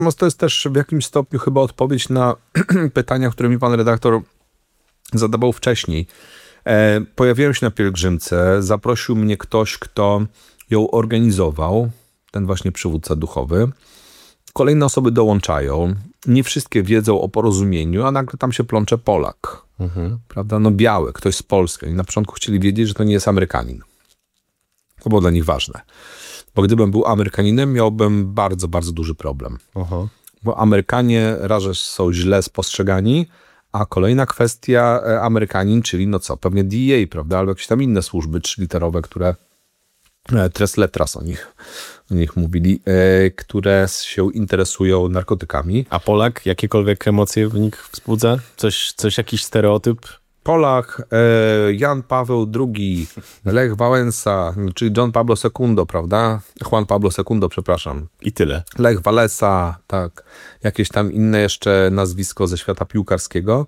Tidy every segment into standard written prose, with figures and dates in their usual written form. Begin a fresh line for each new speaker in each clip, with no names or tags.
To jest też w jakimś stopniu chyba odpowiedź na pytania, które mi pan redaktor zadawał wcześniej. Pojawiłem się na pielgrzymce, zaprosił mnie ktoś, kto ją organizował, ten właśnie przywódca duchowy. Kolejne osoby dołączają, nie wszystkie wiedzą o porozumieniu, a nagle tam się plącze Polak, prawda? No biały, ktoś z Polski. Oni na początku chcieli wiedzieć, że to nie jest Amerykanin. To było dla nich ważne. Bo gdybym był Amerykaninem, miałbym bardzo, bardzo duży problem. Bo Amerykanie raz, że są źle spostrzegani, a kolejna kwestia Amerykanin, czyli no co, pewnie DEA, prawda, albo jakieś tam inne służby trzyliterowe, które tres letras o nich mówili, które się interesują narkotykami.
A Polak jakiekolwiek emocje w nich wzbudza? Jakiś stereotyp?
Polak, Jan Paweł II, Lech Wałęsa, czyli John Pablo II, prawda? Juan Pablo II, przepraszam.
I tyle.
Lech Walesa, tak. Jakieś tam inne jeszcze nazwisko ze świata piłkarskiego.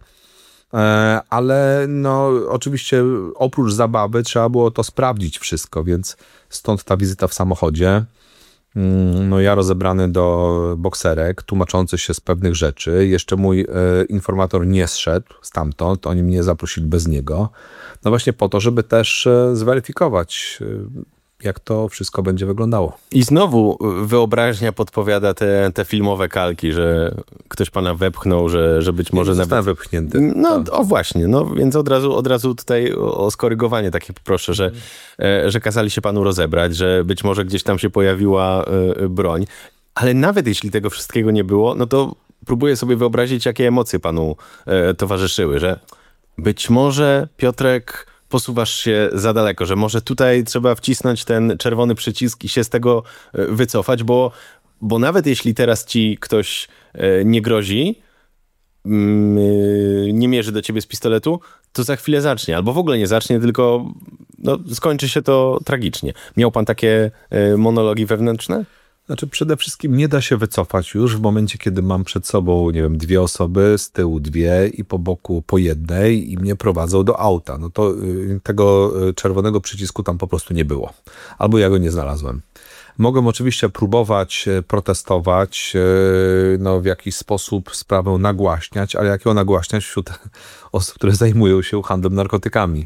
Ale no oczywiście oprócz zabawy trzeba było to sprawdzić wszystko, więc stąd ta wizyta w samochodzie. No ja rozebrany do bokserek, tłumaczący się z pewnych rzeczy. Jeszcze mój informator nie zszedł stamtąd, oni mnie zaprosili bez niego. No właśnie po to, żeby też zweryfikować, jak to wszystko będzie wyglądało.
I znowu wyobraźnia podpowiada te filmowe kalki, że ktoś pana wepchnął, że być może
nawet... Zostałem wypchnięty.
No o właśnie, no więc od razu tutaj o skorygowanie takie poproszę, że kazali się panu rozebrać, że być może gdzieś tam się pojawiła broń. Ale nawet jeśli tego wszystkiego nie było, no to próbuję sobie wyobrazić, jakie emocje panu towarzyszyły, że być może Piotrek posuwasz się za daleko, że może tutaj trzeba wcisnąć ten czerwony przycisk i się z tego wycofać, bo nawet jeśli teraz ci ktoś nie grozi, nie mierzy do ciebie z pistoletu, to za chwilę zacznie, albo w ogóle nie zacznie, tylko no, skończy się to tragicznie. Miał pan takie monologi wewnętrzne?
Znaczy przede wszystkim nie da się wycofać już w momencie, kiedy mam przed sobą, nie wiem, 2 osoby, z tyłu 2 i po boku po jednej i mnie prowadzą do auta. No to tego czerwonego przycisku tam po prostu nie było. Albo ja go nie znalazłem. Mogłem oczywiście próbować protestować, no w jakiś sposób sprawę nagłaśniać, ale jak ją nagłaśniać wśród osób, które zajmują się handlem narkotykami?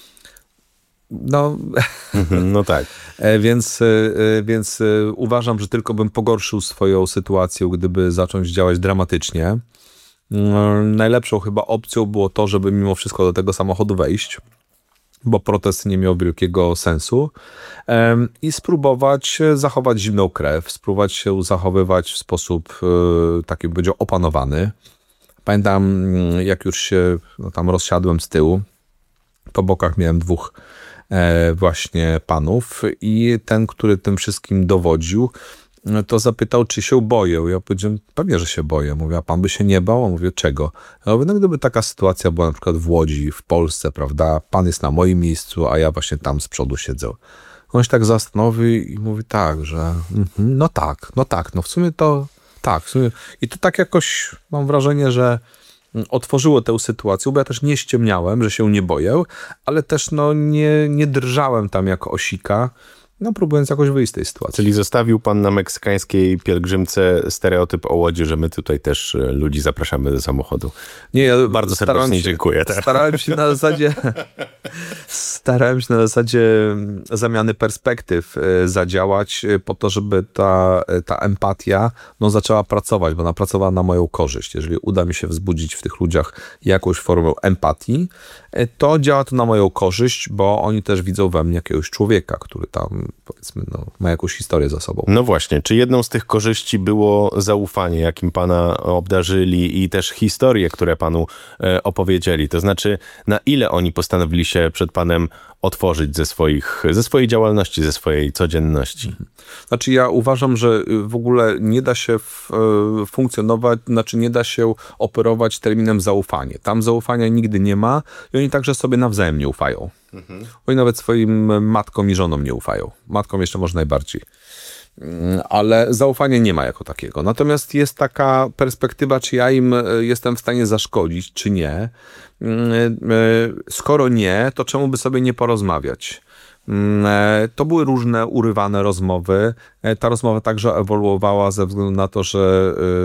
No tak.
Więc uważam, że tylko bym pogorszył swoją sytuację, gdyby zacząć działać dramatycznie. Najlepszą chyba opcją było to, żeby mimo wszystko do tego samochodu wejść, bo protest nie miał wielkiego sensu i spróbować zachować zimną krew, spróbować się zachowywać w sposób taki, będzie opanowany. Pamiętam, jak już się tam rozsiadłem z tyłu, po bokach miałem 2 właśnie panów i ten, który tym wszystkim dowodził, to zapytał, czy się boję. Ja powiedziałem, pewnie, że się boję. Mówię, a pan by się nie bał? On mówi, czego? Ja mówię, no gdyby taka sytuacja była na przykład w Łodzi, w Polsce, prawda, pan jest na moim miejscu, a ja właśnie tam z przodu siedzę. On się tak zastanowi i mówi tak, że no tak, w sumie to tak. W sumie. I to tak jakoś mam wrażenie, że otworzyło tę sytuację, bo ja też nie ściemniałem, że się nie boję, ale też no nie drżałem tam jak osika, no próbując jakoś wyjść z tej sytuacji.
Czyli zostawił pan na meksykańskiej pielgrzymce stereotyp o Łodzi, że my tutaj też ludzi zapraszamy do samochodu.
Nie, ja
bardzo serdecznie dziękuję.
Starałem się na zasadzie zamiany perspektyw zadziałać po to, żeby ta empatia zaczęła pracować, bo ona pracowała na moją korzyść. Jeżeli uda mi się wzbudzić w tych ludziach jakąś formę empatii, to działa to na moją korzyść, bo oni też widzą we mnie jakiegoś człowieka, który tam, powiedzmy, ma jakąś historię za sobą.
No właśnie, czy jedną z tych korzyści było zaufanie, jakim pana obdarzyli i też historie, które panu opowiedzieli? To znaczy, na ile oni postanowili się przed panem otworzyć ze swojej działalności, ze swojej codzienności?
Znaczy ja uważam, że w ogóle nie da się funkcjonować, nie da się operować terminem zaufanie. Tam zaufania nigdy nie ma i oni także sobie nawzajem nie ufają. Oni nawet swoim matkom i żonom nie ufają. Matkom jeszcze może najbardziej. Ale zaufania nie ma jako takiego. Natomiast jest taka perspektywa, czy ja im jestem w stanie zaszkodzić, czy nie. Skoro nie, to czemu by sobie nie porozmawiać? To były różne urywane rozmowy. Ta rozmowa także ewoluowała ze względu na to, że